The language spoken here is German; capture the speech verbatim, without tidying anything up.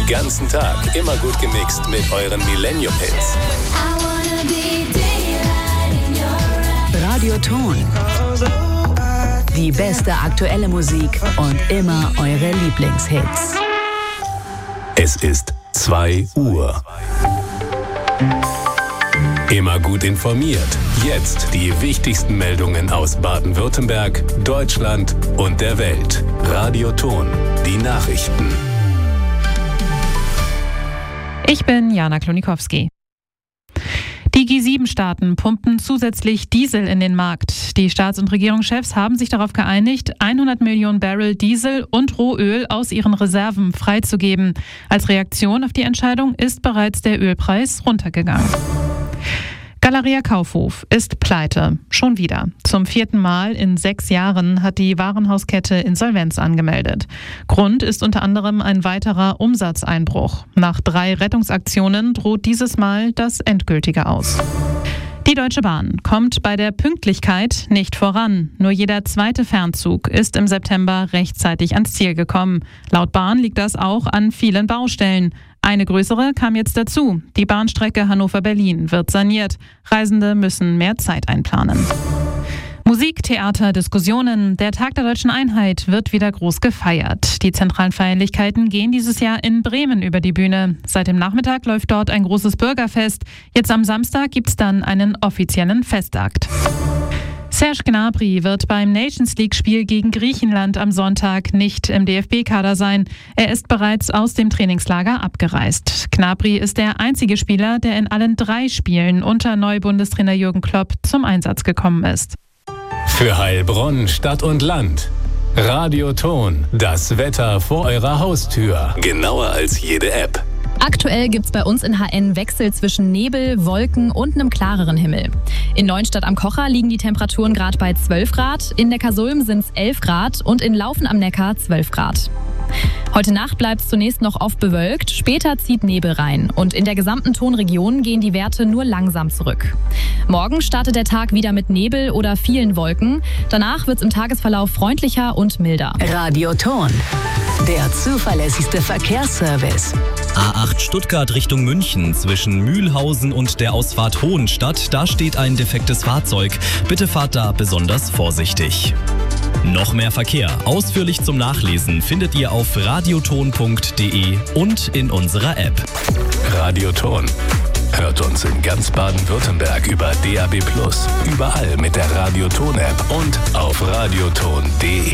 Den ganzen Tag immer gut gemixt mit euren Millennium-Hits. Radioton. Die beste aktuelle Musik und immer eure Lieblingshits. Es ist zwei Uhr. Immer gut informiert. Jetzt die wichtigsten Meldungen aus Baden-Württemberg, Deutschland und der Welt. Radioton. Die Nachrichten. Ich bin Jana Klonikowski. Die G sieben Staaten pumpen zusätzlich Diesel in den Markt. Die Staats- und Regierungschefs haben sich darauf geeinigt, hundert Millionen Barrel Diesel und Rohöl aus ihren Reserven freizugeben. Als Reaktion auf die Entscheidung ist bereits der Ölpreis runtergegangen. Galeria Kaufhof ist pleite. Schon wieder. Zum vierten Mal in sechs Jahren hat die Warenhauskette Insolvenz angemeldet. Grund ist unter anderem ein weiterer Umsatzeinbruch. Nach drei Rettungsaktionen droht dieses Mal das endgültige Aus. Die Deutsche Bahn kommt bei der Pünktlichkeit nicht voran. Nur jeder zweite Fernzug ist im September rechtzeitig ans Ziel gekommen. Laut Bahn liegt das auch an vielen Baustellen. Eine größere kam jetzt dazu. Die Bahnstrecke Hannover-Berlin wird saniert. Reisende müssen mehr Zeit einplanen. Musik, Theater, Diskussionen. Der Tag der Deutschen Einheit wird wieder groß gefeiert. Die zentralen Feierlichkeiten gehen dieses Jahr in Bremen über die Bühne. Seit dem Nachmittag läuft dort ein großes Bürgerfest. Jetzt am Samstag gibt es dann einen offiziellen Festakt. Serge Gnabry wird beim Nations-League-Spiel gegen Griechenland am Sonntag nicht im D F B-Kader sein. Er ist bereits aus dem Trainingslager abgereist. Gnabry ist der einzige Spieler, der in allen drei Spielen unter Neubundestrainer Jürgen Klopp zum Einsatz gekommen ist. Für Heilbronn, Stadt und Land. Radioton. Das Wetter vor eurer Haustür. Genauer als jede App. Aktuell gibt's bei uns in H N Wechsel zwischen Nebel, Wolken und einem klareren Himmel. In Neuenstadt am Kocher liegen die Temperaturen gerade bei zwölf Grad, in Neckarsulm sind's elf Grad und in Laufen am Neckar zwölf Grad. Heute Nacht bleibt es zunächst noch oft bewölkt, später zieht Nebel rein und in der gesamten Tonregion gehen die Werte nur langsam zurück. Morgen startet der Tag wieder mit Nebel oder vielen Wolken. Danach wird es im Tagesverlauf freundlicher und milder. Radioton. Der zuverlässigste Verkehrsservice. A acht Stuttgart Richtung München zwischen Mühlhausen und der Ausfahrt Hohenstadt. Da steht ein defektes Fahrzeug. Bitte fahrt da besonders vorsichtig. Noch mehr Verkehr, ausführlich zum Nachlesen, findet ihr auf radioton punkt de und in unserer App. Radioton. Hört uns in ganz Baden-Württemberg über D A B plus, überall mit der Radioton-App und auf radioton punkt de.